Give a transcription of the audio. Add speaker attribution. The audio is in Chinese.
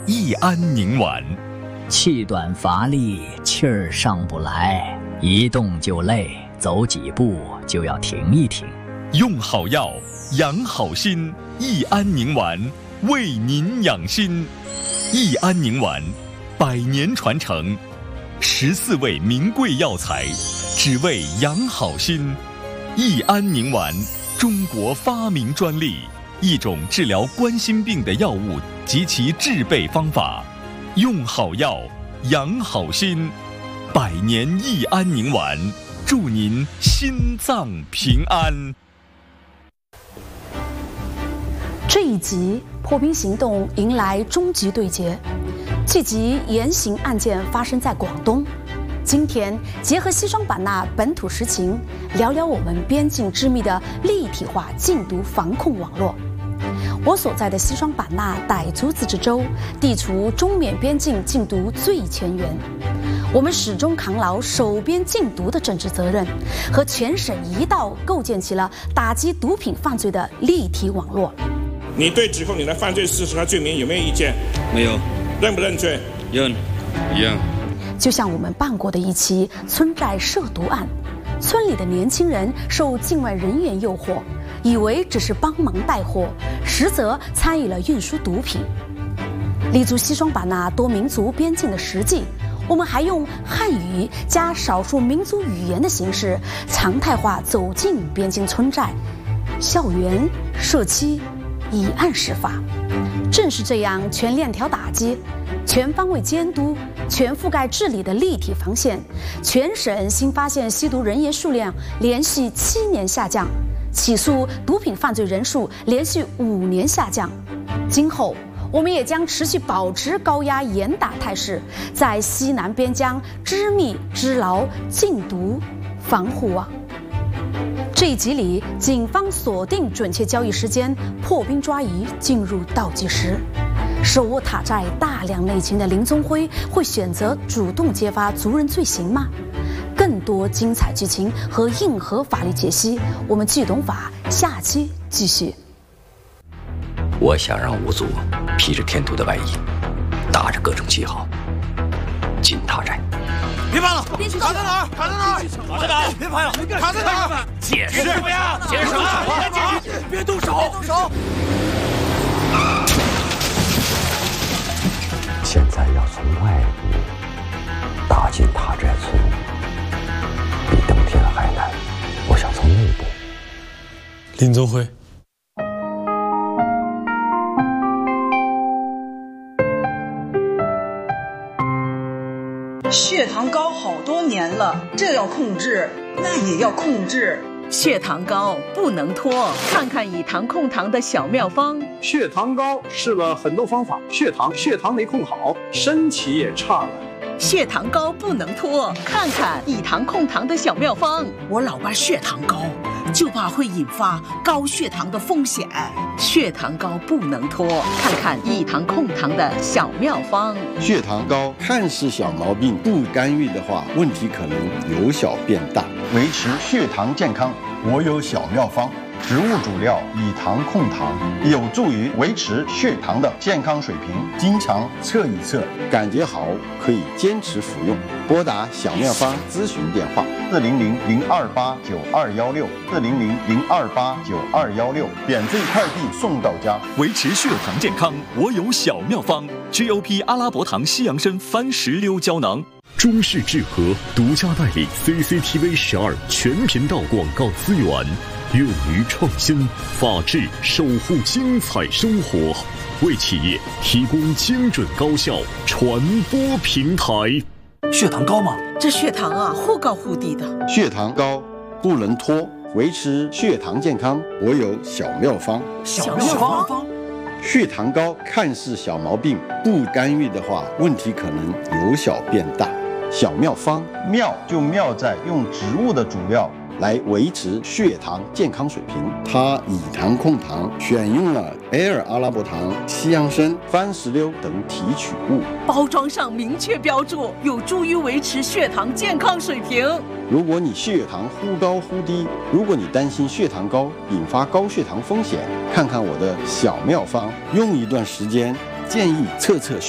Speaker 1: 益安宁丸。
Speaker 2: 气短乏力，气儿上不来，一动就累，走几步就要停一停。
Speaker 1: 用好药，养好心，益安宁丸为您养心。益安宁丸100年传承，14味名贵药材，只为养好心。益安宁丸，中国发明专利，一种治疗冠心病的药物及其制备方法。用好药，养好心，100年益安宁丸，祝您心脏平安。
Speaker 3: 这一集破冰行动迎来终极对决，这集严刑案件发生在广东。今天结合西双版纳本土实情，聊聊我们边境之谜的立体化禁毒防控网络。我所在的西双版纳傣族自治州地处中缅边境禁毒最前沿，我们始终扛牢守边禁毒的政治责任，和全省一道构建起了打击毒品犯罪的立体网络。
Speaker 4: 你对指控你的犯罪事实和罪名有没有意见？
Speaker 5: 没有。
Speaker 4: 认不认罪？
Speaker 5: 认。一样。
Speaker 3: 就像我们办过的一起村寨涉毒案，村里的年轻人受境外人员诱惑，以为只是帮忙带货，实则参与了运输毒品。立足西双版纳多民族边境的实际，我们还用汉语加少数民族语言的形式，常态化走进边境村寨、校园、社区，以案释法。正是这样全链条打击、全方位监督、全覆盖治理的立体防线，全省新发现吸毒人员数量连续7年下降，起诉毒品犯罪人数连续5年下降。今后我们也将持续保持高压严打态势，在西南边疆织密织牢禁毒防护网。这一集里，警方锁定准确交易时间，破冰抓鱼进入倒计时。手握塔寨大量内情的林宗辉会选择主动揭发族人罪行吗？更多精彩剧情和硬核法律解析，我们剧懂法下期继续。
Speaker 6: 我想让吴祖披着天图的外衣，打着各种旗号进塔寨。
Speaker 7: 别拍了！卡在哪儿？卡在哪儿？卡在哪儿？别拍了！卡在哪儿？
Speaker 6: 解释！
Speaker 7: 什么呀？
Speaker 6: 解释！
Speaker 7: 别动手！别动手！
Speaker 6: 现在要从外部打进塔寨村，比登天还难。我想从内部。
Speaker 8: 林宗辉。
Speaker 9: 血糖高好多年了，这要控制，那也要控制。
Speaker 10: 血糖高不能拖，看看以糖控糖的小妙方。
Speaker 11: 血糖高试了很多方法，血糖没控好，身体也差了。
Speaker 10: 血糖高不能拖，看看以糖控糖的小妙方。
Speaker 9: 我老伴血糖高，就怕会引发高血糖的风险。
Speaker 10: 血糖高不能拖，看看以糖控糖的小妙方。
Speaker 12: 血糖高看似小毛病，不干预的话，问题可能由小变大。维持血糖健康，我有小妙方。植物主料以糖控糖，有助于维持血糖的健康水平。经常测一测，感觉好可以坚持服用。拨打小妙方咨询电话：400-028-9216，400-028-9216，免费快递送到家。
Speaker 1: 维持血糖健康，我有小妙方 ：GOP 阿拉伯糖西洋参番石榴胶囊。
Speaker 13: 中视智和独家代理 CCTV 12全频道广告资源，用于创新、法治，守护精彩生活，为企业提供精准高效传播平台。
Speaker 7: 血糖高吗？
Speaker 9: 这血糖啊，忽高忽低的。
Speaker 12: 血糖高不能拖，维持血糖健康，我有小妙方。
Speaker 7: 小妙方。
Speaker 12: 血糖高看似小毛病，不干预的话，问题可能由小变大。小妙方，妙就妙在用植物的主料来维持血糖健康水平。它以糖控糖，选用了埃尔阿拉伯糖、西洋参、番石榴等提取物，
Speaker 10: 包装上明确标注，有助于维持血糖健康水平。
Speaker 12: 如果你血糖忽高忽低，如果你担心血糖高引发高血糖风险，看看我的小妙方，用一段时间，建议测测